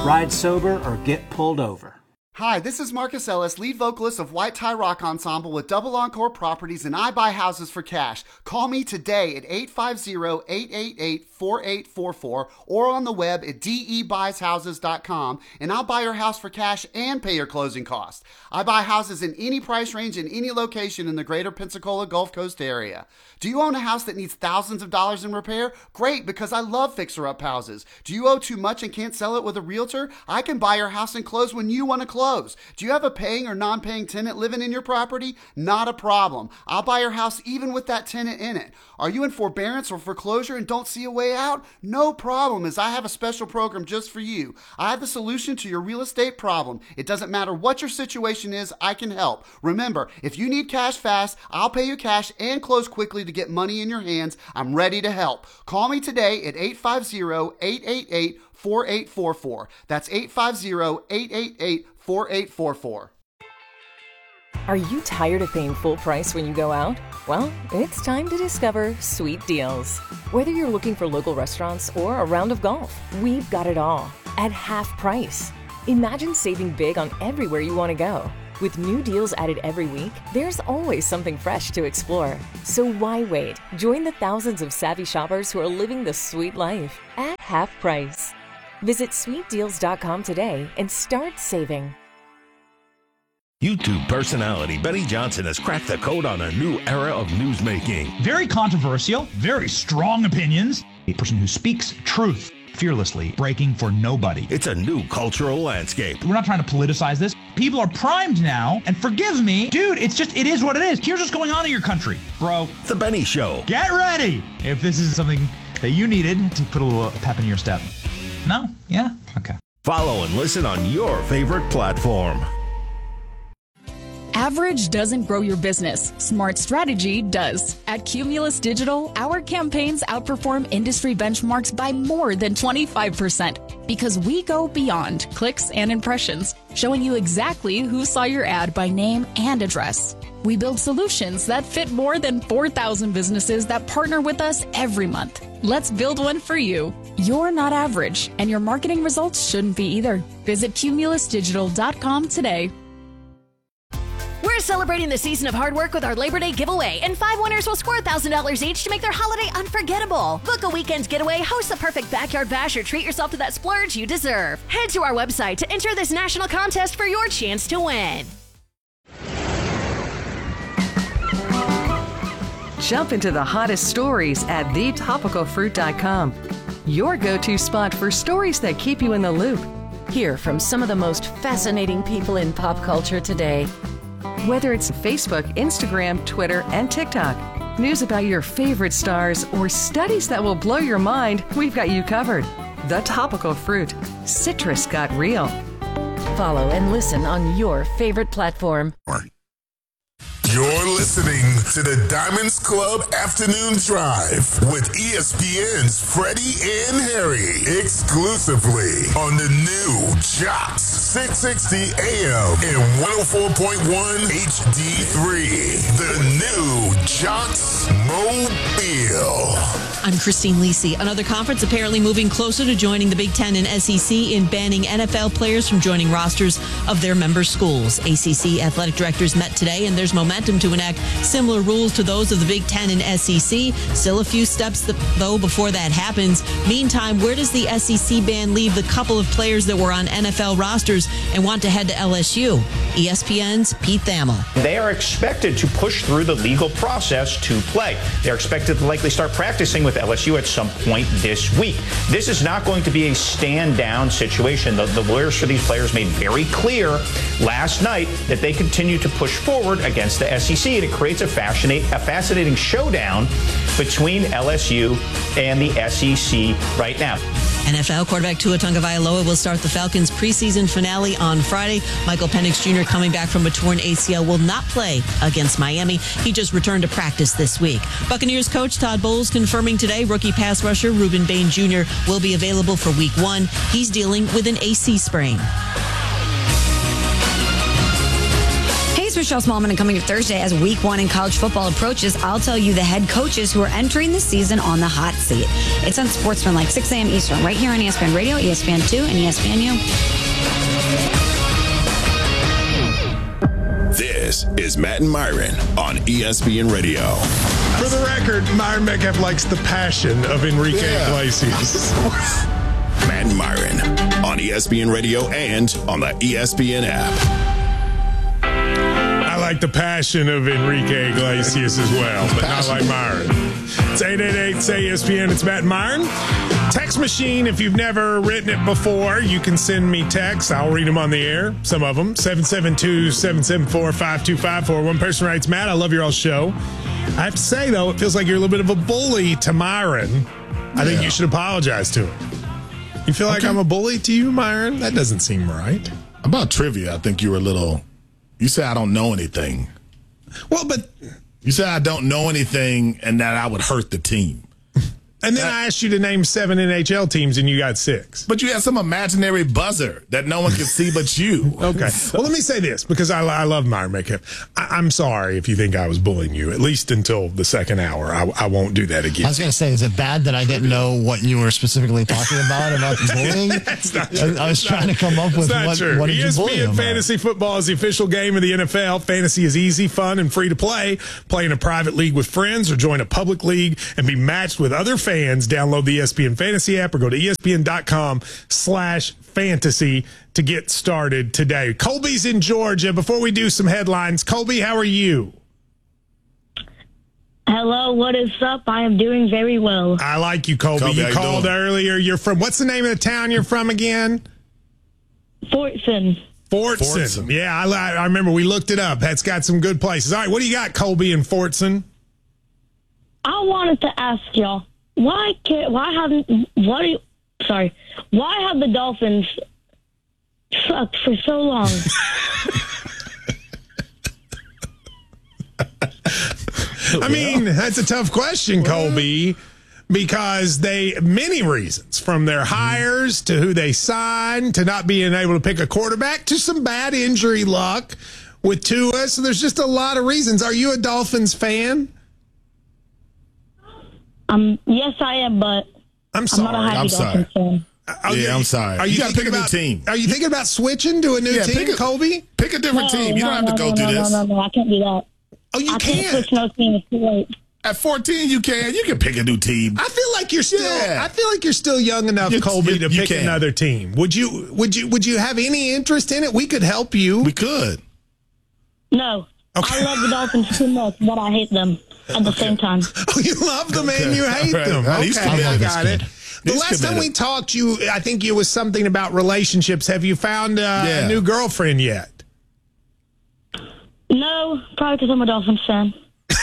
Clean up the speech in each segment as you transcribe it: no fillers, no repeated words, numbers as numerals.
Ride sober or get pulled over. Hi, this is Marcus Ellis, lead vocalist of White Tie Rock Ensemble with Double Encore Properties, and I buy houses for cash. Call me today at 850-888-4844 or on the web at debuys.houses.com, and I'll buy your house for cash and pay your closing costs. I buy houses in any price range in any location in the greater Pensacola Gulf Coast area. Do you own a house that needs thousands of dollars in repair? Great, because I love fixer-up houses. Do you owe too much and can't sell it with a realtor? I can buy your house and close when you want to close. Do you have a paying or non-paying tenant living in your property? Not a problem. I'll buy your house even with that tenant in it. Are you in forbearance or foreclosure and don't see a way out? No problem, as I have a special program just for you. I have the solution to your real estate problem. It doesn't matter what your situation is, I can help. Remember, if you need cash fast, I'll pay you cash and close quickly to get money in your hands. I'm ready to help. Call me today at 850-888-4844. That's 850-888-4844. Are you tired of paying full price when you go out? Well, it's time to discover Sweet Deals. Whether you're looking for local restaurants or a round of golf, we've got it all at half price. Imagine saving big on everywhere you want to go. With new deals added every week, there's always something fresh to explore. So why wait? Join the thousands of savvy shoppers who are living the sweet life at half price. Visit sweetdeals.com today and start saving. YouTube personality Benny Johnson has cracked the code on a new era of newsmaking. Very controversial, very strong opinions. A person who speaks truth fearlessly, breaking for nobody. It's a new cultural landscape. We're not trying to politicize this. People are primed now, and forgive me, dude, it is what it is. Here's what's going on in your country, bro. The Benny Show. Get ready if this is something that you needed to put a little pep in your step. No? Yeah? Okay. Follow and listen on your favorite platform. Average doesn't grow your business. Smart strategy does. At Cumulus Digital, our campaigns outperform industry benchmarks by more than 25% because we go beyond clicks and impressions, showing you exactly who saw your ad by name and address. We build solutions that fit more than 4,000 businesses that partner with us every month. Let's build one for you. You're not average, and your marketing results shouldn't be either. Visit cumulusdigital.com today. We're celebrating the season of hard work with our Labor Day giveaway, and 5 winners will score $1,000 each to make their holiday unforgettable. Book a weekend getaway, host the perfect backyard bash, or treat yourself to that splurge you deserve. Head to our website to enter this national contest for your chance to win. Jump into the hottest stories at thetopicalfruit.com. Your go-to spot for stories that keep you in the loop. Hear from some of the most fascinating people in pop culture today. Whether it's Facebook, Instagram, Twitter, and TikTok, news about your favorite stars, or studies that will blow your mind, we've got you covered. The Topical Fruit. Citrus got real. Follow and listen on your favorite platform. You're listening to the Diamonds Club Afternoon Drive with ESPN's Freddie and Harry, exclusively on the new Jocks 660 AM and 104.1 HD3. The new Jocks Mobile. I'm Christine Lisi. Another conference apparently moving closer to joining the Big Ten and SEC in banning NFL players from joining rosters of their member schools. ACC athletic directors met today, and there's momentum to enact similar rules to those of the Big Ten and SEC. Still a few steps, though, before that happens. Meantime, where does the SEC ban leave the couple of players that were on NFL rosters and want to head to LSU? ESPN's Pete Thamel. They are expected to push through the legal process to play. They're expected to likely start practicing with LSU at some point this week. This is not going to be a stand-down situation. The lawyers for these players made very clear last night that they continue to push forward against the SEC, and it creates a fascinating showdown between LSU and the SEC right now. NFL quarterback Tua Tagovailoa will start the Falcons' preseason finale on Friday. Michael Penix Jr., coming back from a torn ACL, will not play against Miami. He just returned to practice this week. Buccaneers coach Todd Bowles confirming today rookie pass rusher Reuben Bain Jr. will be available for Week 1. He's dealing with an AC sprain. Michelle Smallman, and coming up Thursday as week 1 in college football approaches, I'll tell you the head coaches who are entering the season on the hot seat. It's on Sportsman, 6 a.m. Eastern, right here on ESPN Radio, ESPN 2, and ESPNU. This is Matt and Myron on ESPN Radio. For the record, Myron Metcalf likes the passion of Enrique Iglesias. Matt and Myron on ESPN Radio and on the ESPN app. I like the passion of Enrique Iglesias as well, but not like Myron. It's 888-SAY-ESPN. It's Matt and Myron. Text machine, if you've never written it before, you can send me texts. I'll read them on the air, some of them. 772-774-5254. One person writes, Matt, I love your all show. I have to say, though, it feels like you're a little bit of a bully to Myron. I think you should apologize to him. You feel like I'm a bully to you, Myron? That doesn't seem right. About trivia, I think you were a little... You said I don't know anything. Well, but... You said I don't know anything and that I would hurt the team. And then I asked you to name 7 NHL teams, and you got 6. But you had some imaginary buzzer that no one could see but you. Okay. Well, let me say this, because I love Myron Metcalf. I'm sorry if you think I was bullying you, at least until the second hour. I won't do that again. I was going to say, is it bad that I didn't know what you were specifically talking about the bullying? That's not true. I was trying to come up with what did you bully him ESPN Fantasy Football is the official game of the NFL. Fantasy is easy, fun, and free to play. Play in a private league with friends or join a public league and be matched with other fans. Download the ESPN Fantasy app or go to ESPN.com/fantasy to get started today. Colby's in Georgia. Before we do some headlines, Colby, how are you? Hello, what is up? I am doing very well. I like you, Colby. You called earlier. You're from, what's the name of the town you're from again? Fortson. Fortson. Yeah, I remember we looked it up. That's got some good places. All right, what do you got, Colby, in Fortson? I wanted to ask y'all, why have the Dolphins sucked for so long? I mean, that's a tough question, Colby, because many reasons, from their hires to who they signed to not being able to pick a quarterback to some bad injury luck with Tua. So there's just a lot of reasons. Are you a Dolphins fan? Yes, I am, but I'm sorry. I'm sorry. I'm sorry. Are you got to pick a new team. Are you thinking about switching to a new team, Colby? Pick a different team. You don't have to go through this. No, I can't do that. Oh, you can't? I can't switch no team. It's too late. At 14, you can. You can pick a new team. I feel like you're still. Yeah. I feel like you're still young enough, Colby, to pick another team. Would you have any interest in it? We could help you. We could. No, I love the Dolphins too much, but I hate them at the same time. Oh, you love them and you hate them. Okay, I got it. The last time we talked, I think it was something about relationships. Have you found a new girlfriend yet? No, probably because I'm a Dolphins fan.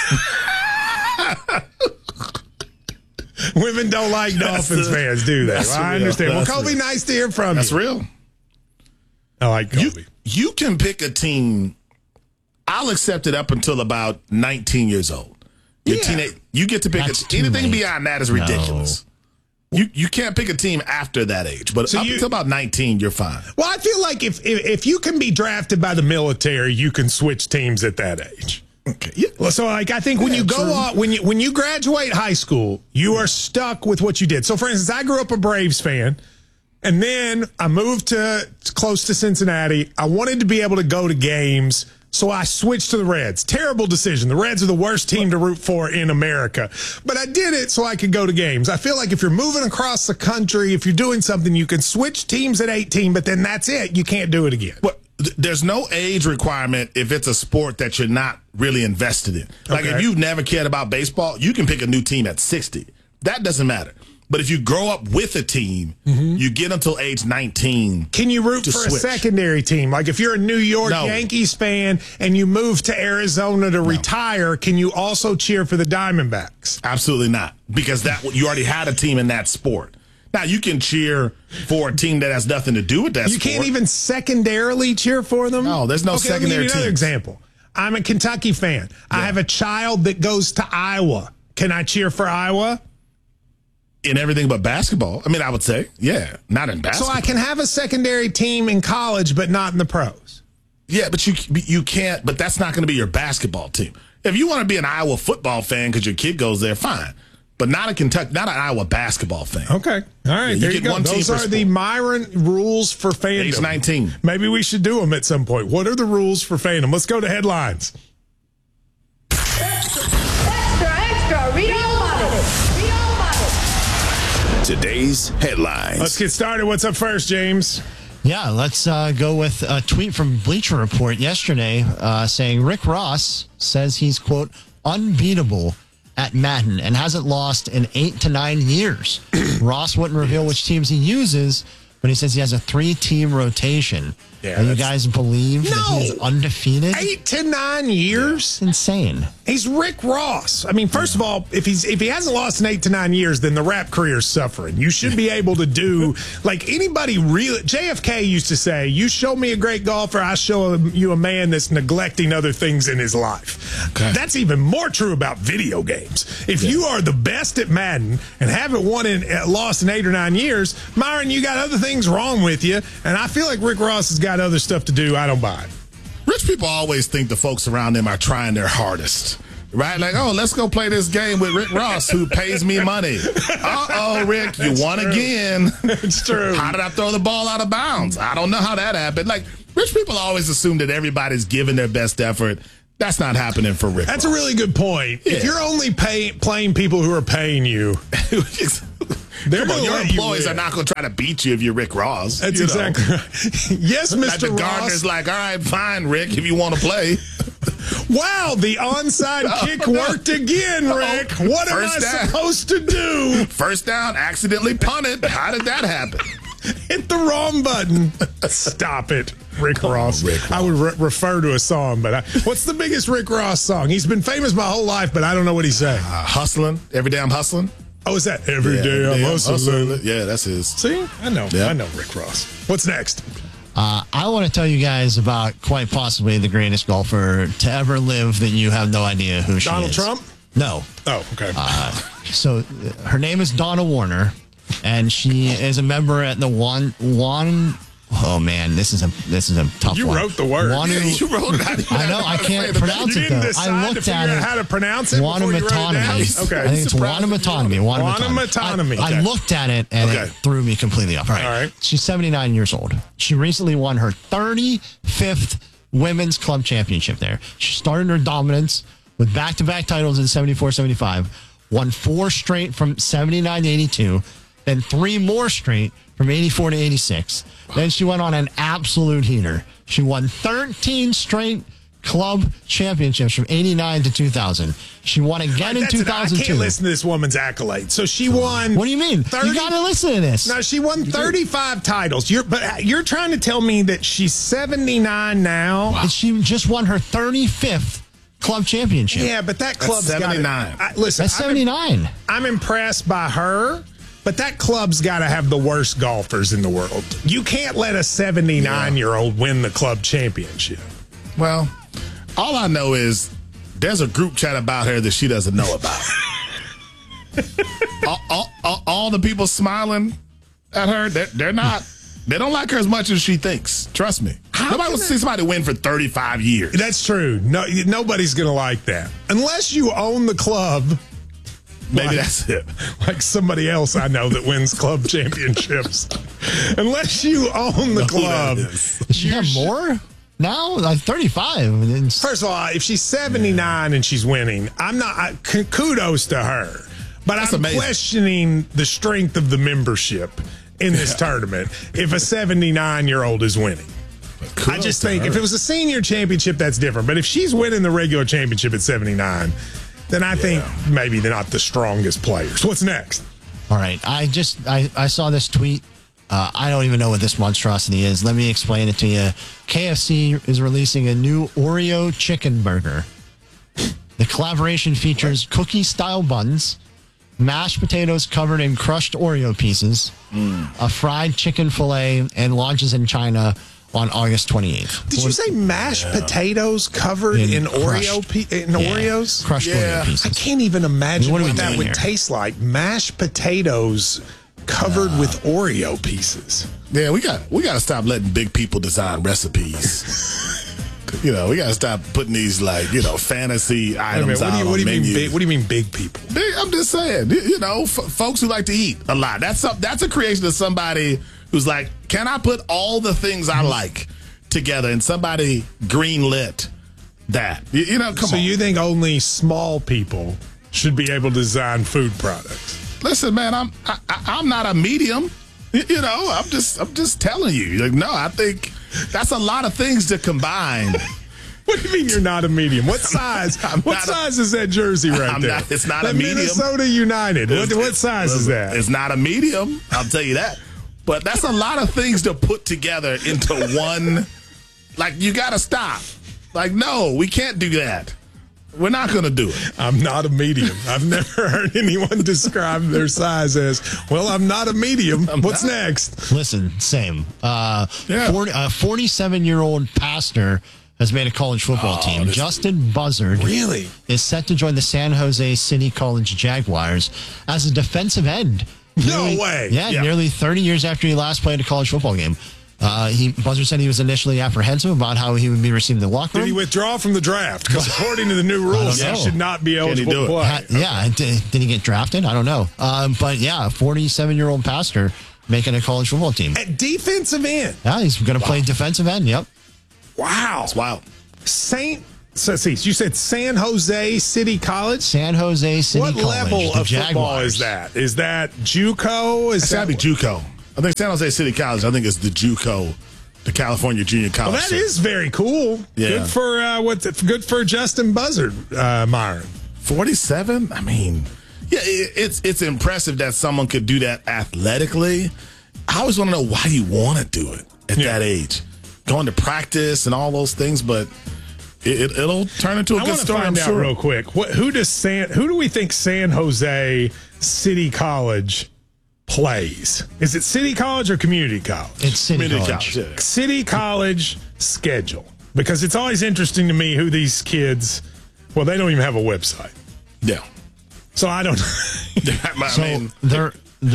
Women don't like Dolphins fans, do they? Well, I understand. Well, Colby, nice to hear from you. That's real. I like Colby. You can pick a team. I'll accept it up until about 19 years old. You get to pick anything beyond that is ridiculous. You can't pick a team after that age, but up until about 19, you're fine. Well, I feel like if you can be drafted by the military, you can switch teams at that age. Okay. Yeah. Well, so I think when you go off, when you graduate high school, you are stuck with what you did. So, for instance, I grew up a Braves fan, and then I moved to close to Cincinnati. I wanted to be able to go to games. So I switched to the Reds. Terrible decision. The Reds are the worst team to root for in America. But I did it so I could go to games. I feel like if you're moving across the country, if you're doing something, you can switch teams at 18, but then that's it. You can't do it again. Well, there's no age requirement if it's a sport that you're not really invested in. Like if you've never cared about baseball, you can pick a new team at 60. That doesn't matter. But if you grow up with a team, you get until age 19. Can you root for a secondary team? Like if you're a New York Yankees fan and you move to Arizona to retire, can you also cheer for the Diamondbacks? Absolutely not, because you already had a team in that sport. Now, you can cheer for a team that has nothing to do with that sport. You can't even secondarily cheer for them? No, there's no secondary team. Another example. I'm a Kentucky fan. I have a child that goes to Iowa. Can I cheer for Iowa? In everything but basketball. I mean, I would say, not in basketball. So I can have a secondary team in college, but not in the pros. Yeah, but you can't. But that's not going to be your basketball team. If you want to be an Iowa football fan because your kid goes there, fine. But not a Kentucky, not an Iowa basketball fan. Okay, all right. Yeah, there you go. One Those are the Myron rules for fandom. Age 19. Maybe we should do them at some point. What are the rules for fandom? Let's go to headlines. Extra, read all about it. Read all about it. Today's headlines. Let's get started. What's up first, James? Yeah, let's go with a tweet from Bleacher Report yesterday saying Rick Ross says he's, quote, unbeatable at Madden and hasn't lost in 8 to 9 years. Ross wouldn't reveal which teams he uses, but he says he has a 3-team rotation. Yeah, you guys believe that he's undefeated? 8 to 9 years? That's insane. He's Rick Ross. I mean, first of all, if he hasn't lost in 8 to 9 years, then the rap career's suffering. You should be able to do, like anybody really. JFK used to say, you show me a great golfer, I show you a man that's neglecting other things in his life. Okay. That's even more true about video games. If you are the best at Madden and haven't lost in 8 or 9 years, Myron, you got other things wrong with you. And I feel like Rick Ross has got other stuff to do. I don't buy it. Rich people always think the folks around them are trying their hardest. Right? Like, oh, let's go play this game with Rick Ross, who pays me money. Uh-oh, Rick, you won again. It's true. How did I throw the ball out of bounds? I don't know how that happened. Like, rich people always assume that everybody's giving their best effort. That's not happening for Rick Ross. Ross. A really good point. Yeah. If you're only playing people who are paying you, your employees are not going to try to beat you if you're Rick Ross. That's exactly right. Yes, Mr. Like the Ross. Gardner's like, all right, fine, Rick, if you want to play. Wow, the onside kick worked again, Rick. What am I supposed to do? First down, accidentally punted. How did that happen? Hit the wrong button. Stop it, Rick Ross. Rick Ross. I would refer to a song, but what's the biggest Rick Ross song? He's been famous my whole life, but I don't know what he's saying. Hustling. Every day I'm hustling. Oh, is that Every Day I'm Hustling? Yeah, that's his. See? I know. Yeah. I know Rick Ross. What's next? I want to tell you guys about quite possibly the greatest golfer to ever live that you have no idea who she is. Donald Trump? No. Oh, okay. So her name is Donna Warner, and she is a member at the Oh man, this is a tough one. You wrote the word. You wrote it. I know. I can't pronounce it though. I looked at it. How to pronounce it? Wanamatonimi. Okay. I think it's Wanamatonimi. Wanamatonimi. I looked at it and it threw me completely off. All right. She's 79 years old. She recently won her 35th Women's Club Championship there. She started her dominance with back-to-back titles in 74-75, won 4 straight from 79 to 82, then 3 more straight from 84 to 86. Then she went on an absolute heater. She won 13 straight club championships from 89 to 2000. She won again in 2002. I can't listen to this woman's accolades. So she won. What do you mean? 30, you got to listen to this. No, she won 35 titles. But you're trying to tell me that she's 79 now? Wow. And she just won her 35th club championship. Yeah, but that club's 79. Listen, that's 79. I'm impressed by her. But that club's got to have the worst golfers in the world. You can't let a 79-year-old win the club championship. Well, all I know is there's a group chat about her that she doesn't know about. all the people smiling at her, they're not. They don't like her as much as she thinks. Trust me. Nobody wants to see somebody win for 35 years. That's true. No, nobody's going to like that. Unless you own the club. Maybe that's it. Like somebody else I know that wins club championships. Unless you own the club. Does she have more? No, like 35. First of all, if she's 79 and she's winning, kudos to her. But that's I'm amazing. Questioning the strength of the membership in this tournament if a 79-year-old is winning. I just think if it was a senior championship, that's different. But if she's winning the regular championship at 79, then I think maybe they're not the strongest players. What's next? All right. I saw this tweet. I don't even know what this monstrosity is. Let me explain it to you. KFC is releasing a new Oreo chicken burger. The collaboration features cookie-style buns, mashed potatoes covered in crushed Oreo pieces, a fried chicken fillet, and launches in China on August 28th. Did you say mashed potatoes covered in Oreo Oreos? Crushed Oreo pieces. I can't even imagine what that would taste like. Mashed potatoes covered with Oreo pieces. Yeah, we got to stop letting big people design recipes. We got to stop putting these fantasy items out on menus. What do you mean big people? I'm just saying, folks who like to eat a lot. That's a creation of somebody who's like, can I put all the things I like together? And somebody greenlit that. Come on. You think only small people should be able to design food products? Listen, man, I'm not a medium. I'm just telling you. No, I think that's a lot of things to combine. What do you mean you're not a medium? What size? What size is that jersey right there? It's not a medium. Minnesota United. What size is that? It's not a medium. I'll tell you that. But that's a lot of things to put together into one. You got to stop. No, we can't do that. We're not going to do it. I'm not a medium. I've never heard anyone describe their size as, well, I'm not a medium. What's next? Listen, same. 47-year-old pastor has made a college football team. Justin Buzzard is set to join the San Jose City College Jaguars as a defensive end. No way. Yeah, nearly 30 years after he last played a college football game. Buzzard said he was initially appreciative about how he would be received in the locker room. Did he withdraw from the draft? Because according to the new rules, he should not be eligible to play. Did he get drafted? I don't know. But yeah, a 47-year-old pastor making a college football team. At defensive end? Yeah, he's going to play defensive end, yep. Wow. That's wild. You said San Jose City College? San Jose City College. What level of football is that? Is that JUCO? It's got to be JUCO. I think San Jose City College, I think it's the JUCO, the California Junior College. Well, that is very cool. Yeah. Good for Justin Buzzard, Myron. 47? I mean, yeah, it's impressive that someone could do that athletically. I always want to know why you want to do it at that age. Going to practice and all those things, but it'll turn into a good story, I'm sure. I want to find out real quick. Who do we think San Jose City College plays? Is it City College or Community College? It's City College. Yeah. City College schedule. Because it's always interesting to me who these kids, well, they don't even have a website. Yeah. So I don't they're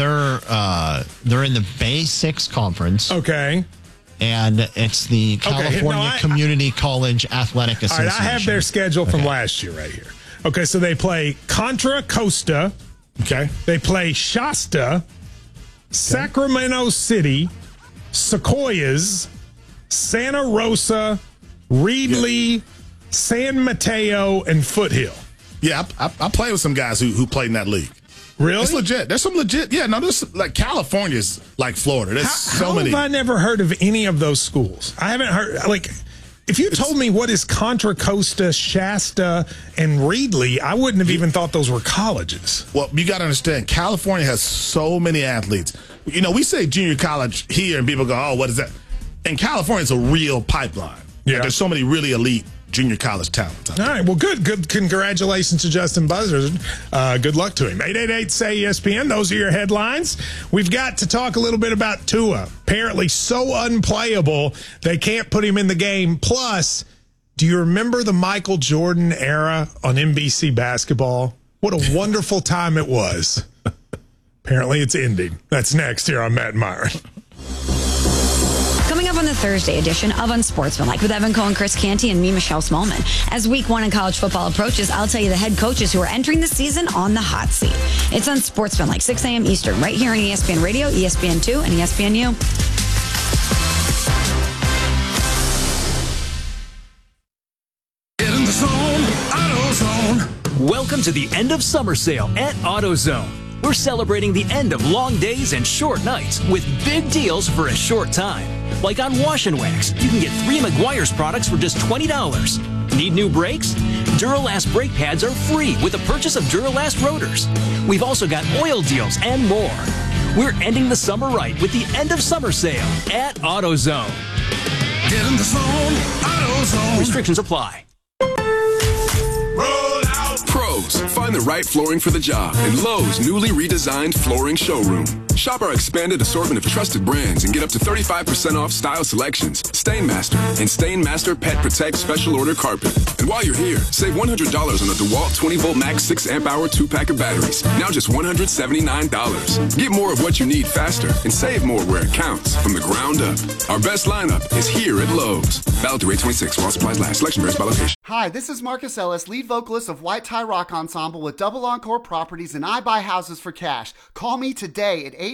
in the Bay 6 conference. Okay. And it's the California Community College Athletic Association. All right, I have their schedule from last year right here. Okay, so they play Contra Costa. Okay. They play Shasta, Sacramento City, Sequoias, Santa Rosa, Reedley, San Mateo, and Foothill. Yeah, I play with some guys who played in that league. Really? It's legit. There's some legit. Yeah, no, there's California's like Florida. There's so many. How have I never heard of any of those schools? I haven't heard, if you told me what is Contra Costa, Shasta, and Reedley, I wouldn't have even thought those were colleges. Well, you got to understand, California has so many athletes. We say junior college here, and people go, oh, what is that? In California, it's a real pipeline. Yeah. There's so many really elite junior college talent. All right, well, good. Congratulations to Justin Buzzard. Good luck to him. 888-SAY-ESPN. Those are your headlines. We've got to talk a little bit about Tua. Apparently so unplayable, they can't put him in the game. Plus, do you remember the Michael Jordan era on NBC basketball? What a wonderful time it was. Apparently it's ending. That's next here on Matt and Myron. Coming up on the Thursday edition of Unsportsmanlike with Evan Cohen, Chris Canty, and me, Michelle Smallman. As week 1 in college football approaches, I'll tell you the head coaches who are entering the season on the hot seat. It's Unsportsmanlike, 6 a.m. Eastern, right here on ESPN Radio, ESPN2, and ESPNU. Get in the zone, AutoZone. Welcome to the end of summer sale at AutoZone. We're celebrating the end of long days and short nights with big deals for a short time. Like on Wash and Wax, you can get 3 Meguiar's products for just $20. Need new brakes? Duralast brake pads are free with the purchase of Duralast rotors. We've also got oil deals and more. We're ending the summer right with the end of summer sale at AutoZone. Get in the zone, AutoZone. Restrictions apply. Roll out Pro Lowe's. Find the right flooring for the job in Lowe's newly redesigned flooring showroom. Shop our expanded assortment of trusted brands and get up to 35% off style selections, Stainmaster, and Stainmaster Pet Protect Special Order Carpet. And while you're here, save $100 on a DeWalt 20-volt max 6-amp-hour 2-pack of batteries. Now just $179. Get more of what you need faster and save more where it counts from the ground up. Our best lineup is here at Lowe's. Valid through 8/26 while supplies last. Selection varies by location. Hi, this is Marcus Ellis, lead vocalist of White Tie Rock Ensemble with Double Encore Properties, and I buy houses for cash. Call me today at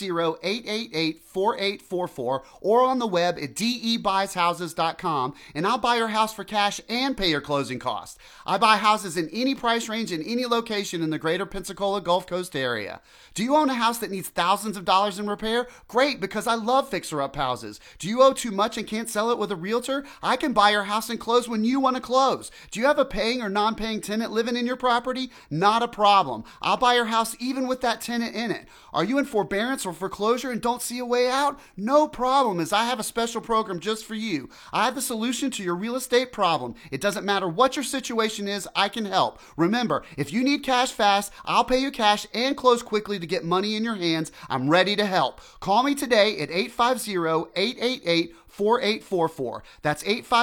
850-888-4844 or on the web at debuysHouses.com, and I'll buy your house for cash and pay your closing costs. I buy houses in any price range in any location in the greater Pensacola Gulf Coast area. Do you own a house that needs thousands of dollars in repair? Great, because I love fixer-up houses. Do you owe too much and can't sell it with a realtor? I can buy your house and close when you want to close. Do you have a paying or non-paying tenant living in your property? Not a problem. I'll buy your house even with that tenant in it. Are you in forbearance or foreclosure and don't see a way out? No problem, as I have a special program just for you. I have the solution to your real estate problem. It doesn't matter what your situation is, I can help. Remember, if you need cash fast, I'll pay you cash and close quickly to get money in your hands. I'm ready to help. Call me today at 850-888-4844. That's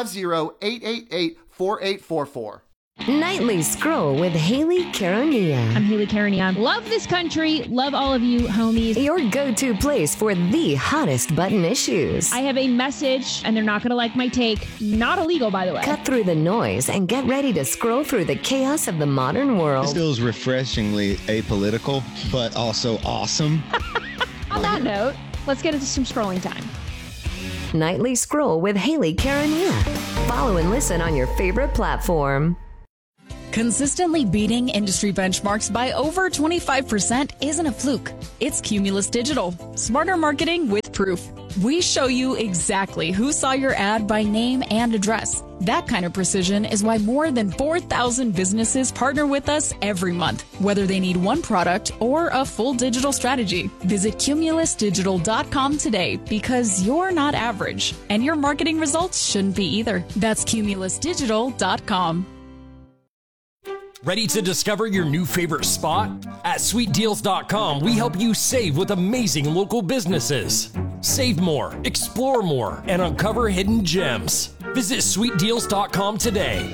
850-888-4844. Nightly Scroll with Haley Caronia. I'm Haley Caronia. Love this country. Love all of you, homies. Your go-to place for the hottest button issues. I have a message, and they're not going to like my take. Not illegal, by the way. Cut through the noise and get ready to scroll through the chaos of the modern world. This feels refreshingly apolitical, but also awesome. On that note, let's get into some scrolling time. Nightly Scroll with Haley Caronia. Follow and listen on your favorite platform. Consistently beating industry benchmarks by over 25% isn't a fluke. It's Cumulus Digital. Smarter marketing with proof. We show you exactly who saw your ad by name and address. That kind of precision is why more than 4,000 businesses partner with us every month, whether they need one product or a full digital strategy. Visit cumulusdigital.com today, because you're not average, and your marketing results shouldn't be either. That's cumulusdigital.com. Ready to discover your new favorite spot? At sweetdeals.com, we help you save with amazing local businesses. Save more, explore more, and uncover hidden gems. Visit sweetdeals.com today.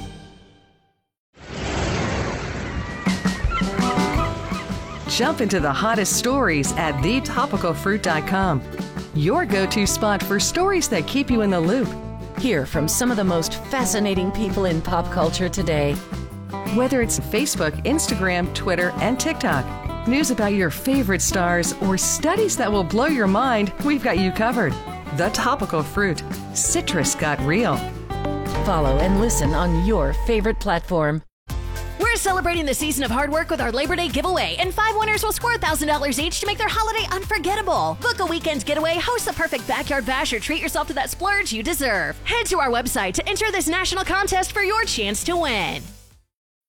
Jump into the hottest stories at thetopicalfruit.com. Your go-to spot for stories that keep you in the loop. Hear from some of the most fascinating people in pop culture today. Whether it's Facebook, Instagram, Twitter, and TikTok, news about your favorite stars, or studies that will blow your mind, we've got you covered. The Topical Fruit. Citrus got real. Follow and listen on your favorite platform. We're celebrating the season of hard work with our Labor Day giveaway, and 5 winners will score $1,000 each to make their holiday unforgettable. Book a weekend getaway, host the perfect backyard bash, or treat yourself to that splurge you deserve. Head to our website to enter this national contest for your chance to win.